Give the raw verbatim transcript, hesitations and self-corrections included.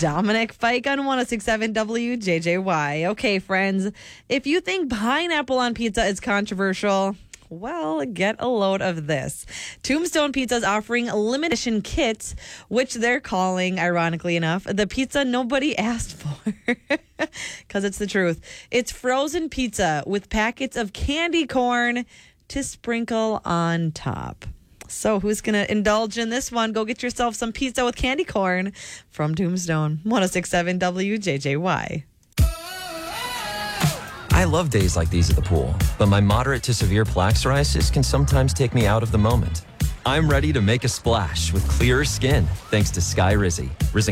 Dominic Fike on one oh six point seven W J J Y. Okay, friends, if you think pineapple on pizza is controversial, well, get a load of this. Tombstone Pizza is offering a limited edition kits, which they're calling, ironically enough, the pizza nobody asked for. Because it's the truth. It's frozen pizza with packets of candy corn to sprinkle on top. So who's going to indulge in this one? Go get yourself some pizza with candy corn from Tombstone. one oh six point seven W J J Y. I love days like these at the pool, but my moderate to severe plaque psoriasis can sometimes take me out of the moment. I'm ready to make a splash with clearer skin thanks to Sky Rizzy.